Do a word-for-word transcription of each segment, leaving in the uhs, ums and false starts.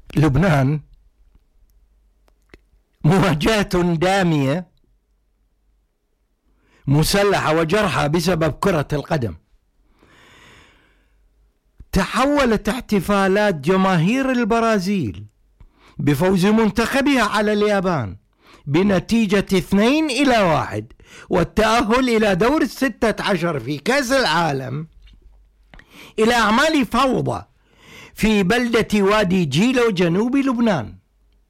لبنان مواجهة دامية مسلحة وجرحى بسبب كرة القدم. تحولت احتفالات جماهير البرازيل بفوز منتخبها على اليابان بنتيجة اثنين إلى واحد والتأهل إلى دور الستة عشر في كأس العالم إلى أعمال فوضى في بلدة وادي جيلو جنوب لبنان.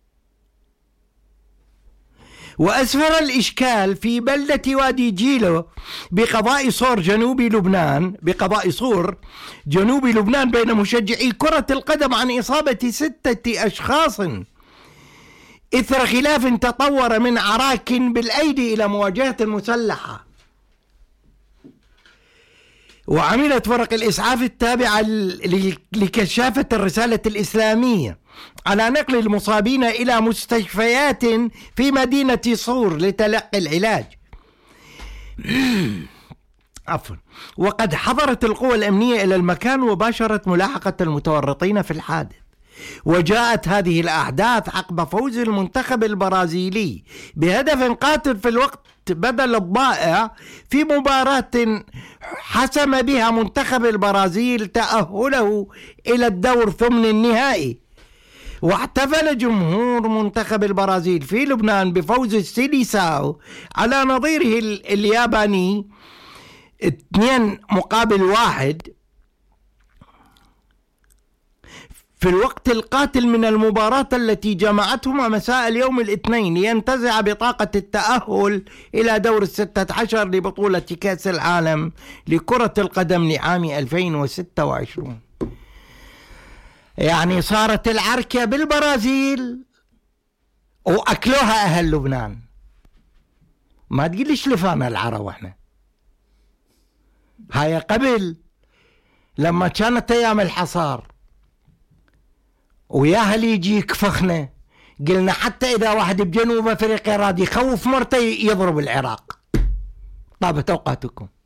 وأسفر الإشكال في بلدة وادي جيلو بقضاء صور جنوب لبنان بقضاء صور جنوب لبنان بين مشجعي كرة القدم عن إصابة ستة أشخاص إثر خلاف تطور من عراك بالأيدي إلى مواجهة مسلحة. وعملت فرق الإسعاف التابعة لكشافة الرسالة الإسلامية على نقل المصابين إلى مستشفيات في مدينة صور لتلقي العلاج. عفوا. وقد حضرت القوى الأمنية إلى المكان وباشرت ملاحقة المتورطين في الحادث. وجاءت هذه الأحداث عقب فوز المنتخب البرازيلي بهدف قاتل في الوقت بدل الضائع في مباراة حسم بها منتخب البرازيل تأهله إلى الدور ثمن النهائي. واحتفل جمهور منتخب البرازيل في لبنان بفوز السيليساو على نظيره الياباني اثنين مقابل واحد في الوقت القاتل من المباراة التي جمعتهما مساء اليوم الاثنين لينتزع بطاقة التأهل إلى دور الستة عشر لبطولة كأس العالم لكرة القدم لعام ألفين وستة وعشرين. يعني صارت العركة بالبرازيل وأكلوها أهل لبنان. ما تقوليش لفانا العرب واحنا. هاي قبل لما كانت أيام الحصار وياها اللي يجي يكفخنا قلنا حتى إذا واحد بجنوب أفريقيا راد يخوف مرته يضرب العراق. طابت أوقاتكم.